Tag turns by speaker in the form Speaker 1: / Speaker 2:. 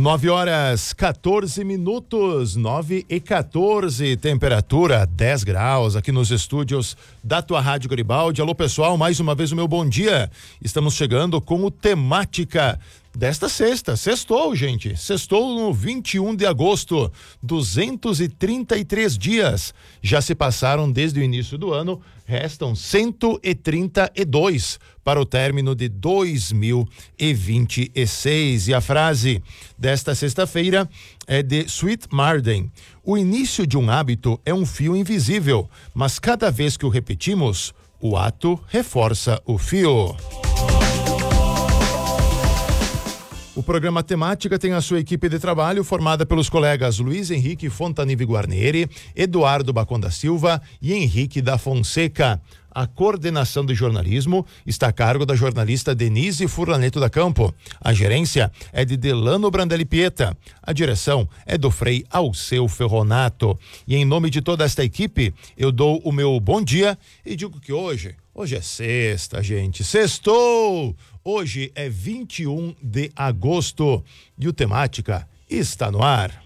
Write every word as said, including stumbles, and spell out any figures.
Speaker 1: nove horas, quatorze minutos, nove e quatorze, temperatura dez graus aqui nos estúdios da tua Rádio Garibaldi. Alô pessoal, mais uma vez o meu bom dia. Estamos chegando com o Temática desta sexta. Sextou, gente. Sextou no vinte e um de agosto. duzentos e trinta e três dias já se passaram desde o início do ano. Restam cento e trinta e dois para o término de dois mil e vinte e seis. E a frase desta sexta-feira é de Sweet Marden. O início de um hábito é um fio invisível, mas cada vez que o repetimos, o ato reforça o fio. O programa Temática tem a sua equipe de trabalho formada pelos colegas Luiz Henrique Fontanive Guarnieri, Eduardo Bacon da Silva e Henrique da Fonseca. A coordenação de jornalismo está a cargo da jornalista Denise Furlaneto da Campo. A gerência é de Delano Brandelli Pieta. A direção é do Frei Alceu Ferronato. E em nome de toda esta equipe, eu dou o meu bom dia e digo que hoje, hoje é sexta, gente. Sextou! Hoje é vinte e um de agosto e o Temática está no ar.